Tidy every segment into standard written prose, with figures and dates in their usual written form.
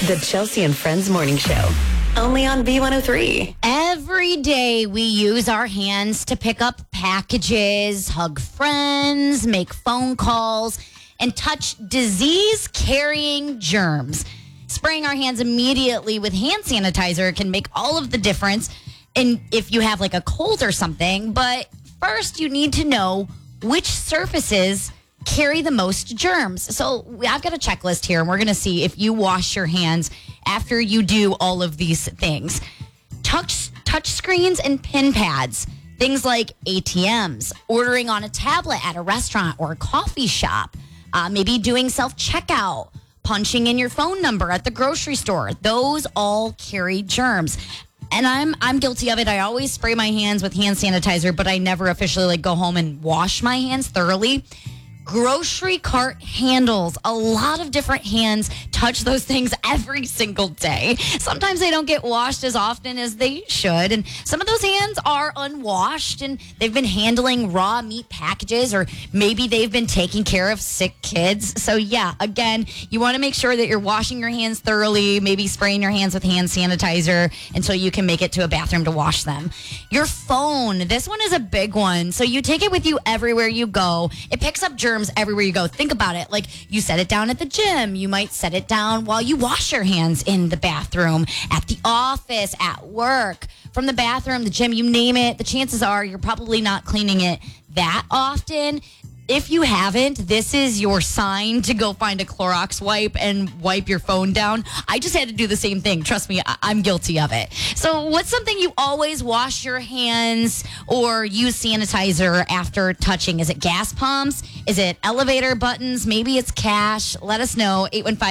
The Chelsea and Friends Morning Show. Only on B103. Every day we use our hands to pick up packages, hug friends, make phone calls, and touch disease-carrying germs. Spraying our hands immediately with hand sanitizer can make all of the difference if you have like a cold or something. But first, you need to know which surfaces carry the most germs. So I've got a checklist here, and we're going to see if you wash your hands after you do all of these things. Touch screens and pin pads. Things like ATMs, ordering on a tablet at a restaurant or a coffee shop, maybe doing self-checkout, punching in your phone number at the grocery store. Those all carry germs. And I'm guilty of it. I always spray my hands with hand sanitizer, but I never officially go home and wash my hands thoroughly. Grocery cart handles. A lot of different hands touch those things every single day. Sometimes they don't get washed as often as they should. And some of those hands are unwashed and they've been handling raw meat packages, or maybe they've been taking care of sick kids. So yeah, again, you want to make sure that you're washing your hands thoroughly, maybe spraying your hands with hand sanitizer until you can make it to a bathroom to wash them. Your phone. This one is a big one. So you take it with you everywhere you go. It picks up germs everywhere you go. Think about it. Like, you set it down at the gym. You might set it down while you wash your hands in the bathroom, at the office, at work, from the bathroom, the gym, you name it. The chances are you're probably not cleaning it that often. If you haven't, this is your sign to go find a Clorox wipe and wipe your phone down. I just had to do the same thing. Trust me, I'm guilty of it. So what's something you always wash your hands or use sanitizer after touching? Is it gas pumps? Is it elevator buttons? Maybe it's cash. Let us know.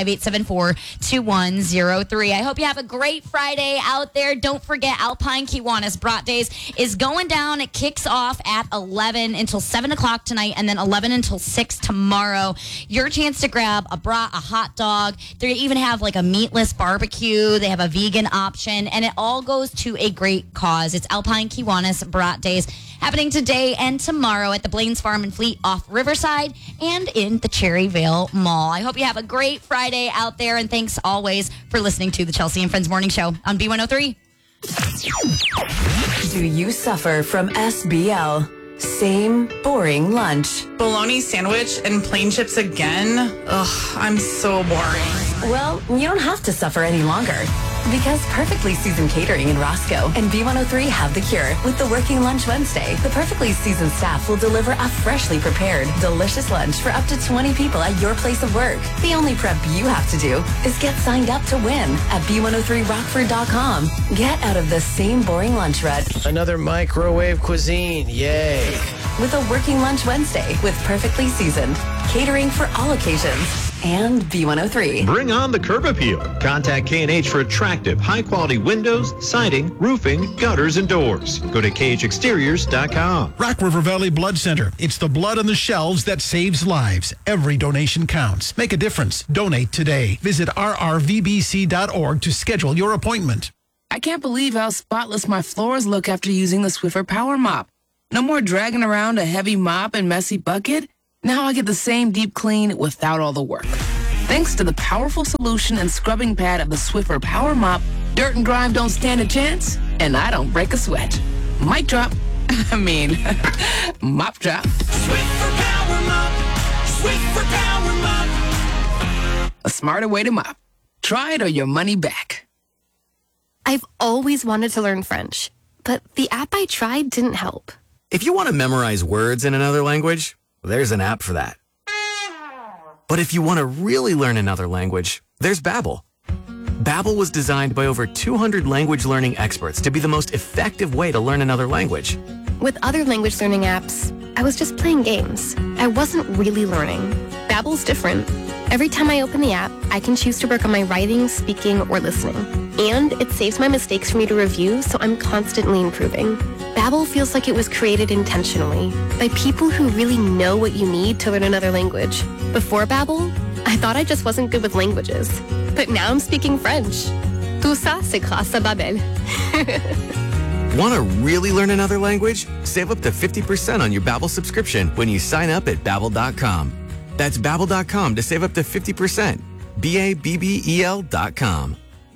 815-874-2103. I hope you have a great Friday out there. Don't forget, Alpine Kiwanis Brat Days is going down. It kicks off at 11 until 7 o'clock tonight, and then 11 until 6 tomorrow. Your chance to grab a brat, a hot dog. They even have like a meatless barbecue. They have a vegan option, and it all goes to a great cause. It's Alpine Kiwanis Brat Days, happening today and tomorrow at the Blaine's Farm and Fleet off Riverside and in the Cherryvale Mall. I hope you have a great Friday out there, and thanks always for listening to the Chelsea and Friends Morning Show on B103. Do you suffer from SBL? Same boring lunch. Bologna sandwich and plain chips again? Ugh, I'm so boring. Well, you don't have to suffer any longer, because Perfectly Seasoned Catering in Roscoe and B103 have the cure with the Working Lunch Wednesday. The Perfectly Seasoned staff will deliver a freshly prepared, delicious lunch for up to 20 people at your place of work. The only prep you have to do is get signed up to win at B103Rockford.com. Get out of the same boring lunch rut. Another microwave cuisine, yay. With a Working Lunch Wednesday with Perfectly Seasoned Catering for all occasions. And B103. Bring on the curb appeal. Contact K&H for attractive, high-quality windows, siding, roofing, gutters, and doors. Go to KHExteriors.com. Rock River Valley Blood Center. It's the blood on the shelves that saves lives. Every donation counts. Make a difference. Donate today. Visit rrvbc.org to schedule your appointment. I can't believe how spotless my floors look after using the Swiffer Power Mop. No more dragging around a heavy mop and messy bucket. Now I get the same deep clean without all the work. Thanks to the powerful solution and scrubbing pad of the Swiffer Power Mop, dirt and grime don't stand a chance, and I don't break a sweat. Mic drop. Mop drop. Swiffer Power Mop. Swiffer Power Mop. A smarter way to mop. Try it or your money back. I've always wanted to learn French, but the app I tried didn't help. If you want to memorize words in another language, there's an app for that. But if you want to really learn another language, there's Babbel. Babbel was designed by over 200 language learning experts to be the most effective way to learn another language. With other language learning apps, I was just playing games. I wasn't really learning. Babbel's different. Every time I open the app, I can choose to work on my writing, speaking, or listening. And it saves my mistakes for me to review, so I'm constantly improving. Babbel feels like it was created intentionally by people who really know what you need to learn another language. Before Babbel, I thought I just wasn't good with languages. But now I'm speaking French. Tout ça, c'est grâce à Babbel. Want to really learn another language? Save up to 50% on your Babbel subscription when you sign up at Babbel.com. That's Babbel.com to save up to 50%. BABBEL.com.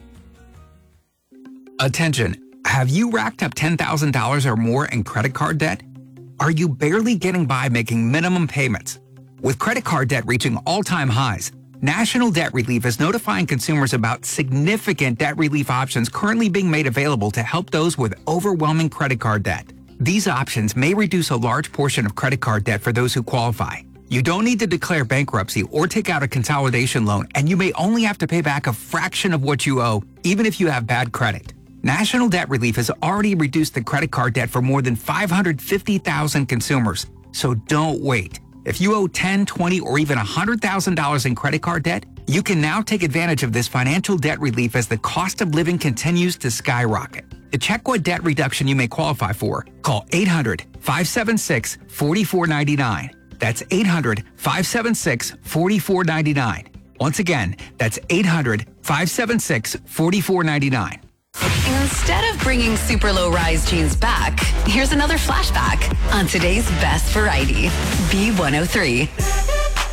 Attention, have you racked up $10,000 or more in credit card debt? Are you barely getting by making minimum payments? With credit card debt reaching all-time highs, National Debt Relief is notifying consumers about significant debt relief options currently being made available to help those with overwhelming credit card debt. These options may reduce a large portion of credit card debt for those who qualify. You don't need to declare bankruptcy or take out a consolidation loan, and you may only have to pay back a fraction of what you owe, even if you have bad credit. National Debt Relief has already reduced the credit card debt for more than 550,000 consumers, so don't wait. If you owe $10,000, $20,000, or even $100,000 in credit card debt, you can now take advantage of this financial debt relief as the cost of living continues to skyrocket. To check what debt reduction you may qualify for, call 800-576-4499. That's 800-576-4499. Once again, that's 800-576-4499. Instead of bringing super low rise jeans back, here's another flashback on today's best variety, B103.